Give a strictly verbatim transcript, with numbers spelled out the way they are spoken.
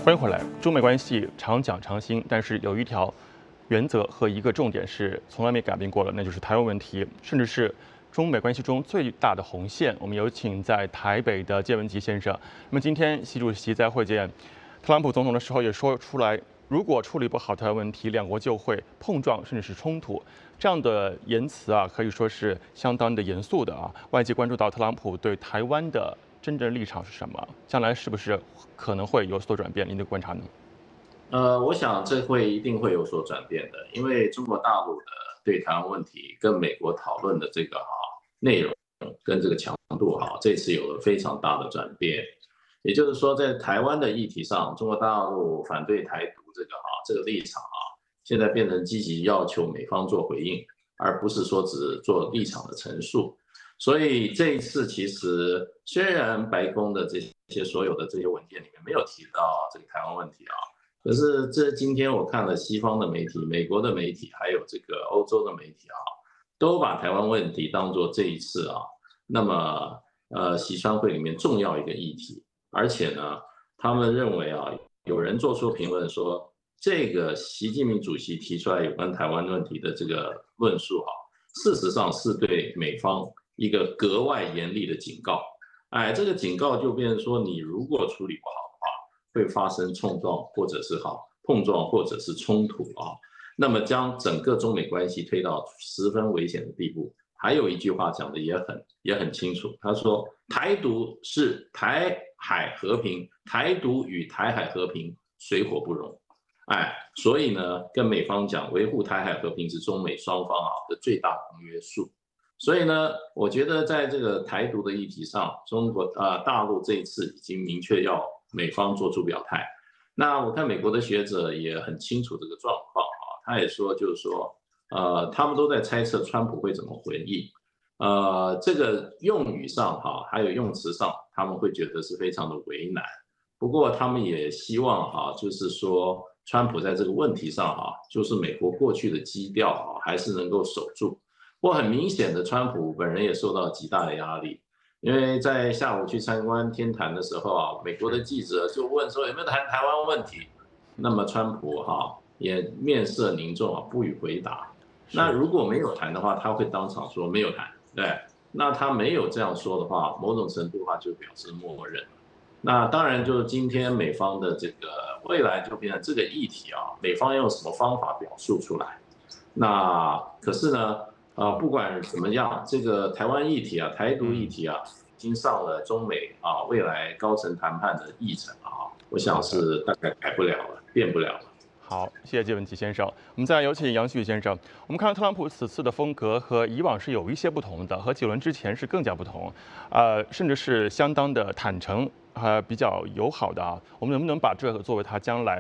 欢迎回来。中美关系常讲常新，但是有一条原则和一个重点是从来没改变过的，那就是台湾问题，甚至是中美关系中最大的红线。我们有请在台北的谢文吉先生。那么今天习主席在会见特朗普总统的时候也说出来，如果处理不好台湾问题，两国就会碰撞甚至是冲突。这样的言辞啊，可以说是相当的严肃的啊。外界关注到特朗普对台湾的真正立场是什么，将来是不是可能会有所转变？您的观察呢？ 呃，我想这会一定会有所转变的，因为中国大陆的对台湾问题跟美国讨论的这个哈内容跟这个强度哈，这次有了非常大的转变。也就是说，在台湾的议题上，中国大陆反对台独这个哈这个立场啊，现在变成积极要求美方做回应，而不是说只做立场的陈述。所以这一次其实虽然白宫的这些所有的这些文件里面没有提到这个台湾问题啊。可是这今天我看了西方的媒体、美国的媒体，还有这个欧洲的媒体啊，都把台湾问题当作这一次啊，那么呃习川会里面重要一个议题，而且呢，他们认为啊，有人做出评论说，这个习近平主席提出来有关台湾问题的这个论述啊，事实上是对美方一个格外严厉的警告。哎，这个警告就变成说，你如果处理不好，会发生冲撞，或者是好碰撞，或者是冲突啊，那么将整个中美关系推到十分危险的地步。还有一句话讲的也很也很清楚，他说台独是台海和平，台独与台海和平水火不容。哎，所以呢，跟美方讲维护台海和平是中美双方啊的最大公约数。所以呢，我觉得在这个台独的议题上，中国啊、呃、大陆这一次已经明确要美方做出表态。那我看美国的学者也很清楚这个状况啊，他也说就是说，呃，他们都在猜测川普会怎么回应。呃，这个用语上哈，还有用词上，他们会觉得是非常的为难。不过他们也希望哈，就是说川普在这个问题上哈，就是美国过去的基调啊，还是能够守住。不过很明显的，川普本人也受到极大的压力。因为在下午去参观天坛的时候啊，美国的记者就问说有没有谈台湾问题，那么川普哈也面色凝重啊，不予回答。那如果没有谈的话，他会当场说没有谈，对。那他没有这样说的话，某种程度的话就表示默认。那当然就是今天美方的这个未来就变成这个议题啊，美方用什么方法表述出来？那可是呢？啊，不管怎么样，这个台湾议题啊，台独议题啊，已经上了中美啊未来高层谈判的议程啊，我想是大概改不了了，变不了了。 好，谢谢谢文吉先生。我们再来有请杨旭先生。我们看到特朗普此次的风格和以往是有一些不同的，和几轮之前是更加不同，呃，甚至是相当的坦诚，呃，比较友好的啊。我们能不能把这个作为他将来